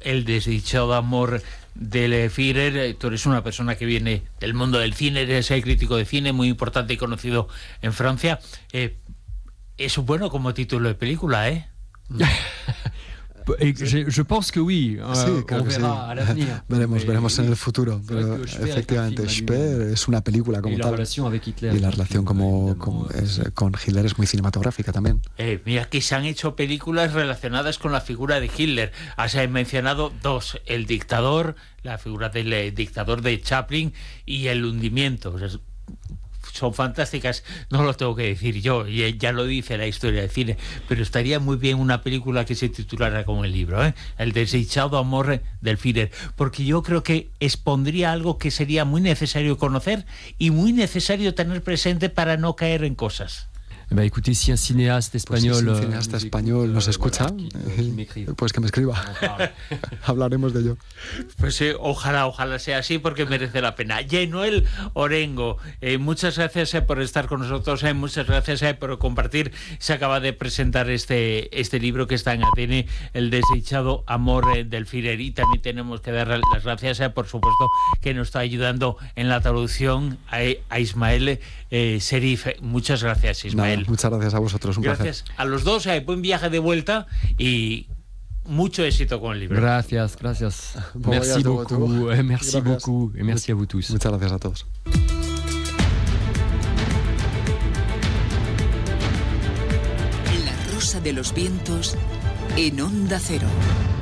El desdichado amor del Führer. Tú eres una persona que viene del mundo del cine, eres crítico de cine muy importante y conocido en Francia. Es bueno como título de película, ¿eh? Je pense que oui. Sí, creo on que verá sí. à l'avenir. Veremos en el futuro. Pero efectivamente, Speer es una película como tal. Y la relación con Hitler es muy cinematográfica también. Mira que se han hecho películas relacionadas con la figura de Hitler. Has mencionado dos: El dictador, la figura del dictador de Chaplin, y El hundimiento. O sea, son fantásticas, no lo tengo que decir yo, ya lo dice la historia del cine, pero estaría muy bien una película que se titulara como el libro, El desdichado amor del Führer, porque yo creo que expondría algo que sería muy necesario conocer y muy necesario tener presente para no caer en cosas. Bah écoutez, si un cinéaste español, si un cineasta español nos escucha, pues que me escriba. Hablaremos de ello. Pues ojalá sea así, porque merece la pena. Yenuel Orengo, muchas gracias por estar con nosotros, muchas gracias por compartir. Se acaba de presentar este libro que está en ADN, El desdichado amor del Führer, y también tenemos que dar las gracias, por supuesto, que nos está ayudando en la traducción a Ismael Serif. Muchas gracias, Ismael. Muchas gracias a vosotros, un placer. Gracias a los dos, buen viaje de vuelta y mucho éxito con el libro. Gracias. Merci beaucoup, merci beaucoup, et merci à vous tous. Muchas gracias a todos. La rosa de los vientos en Onda Cero.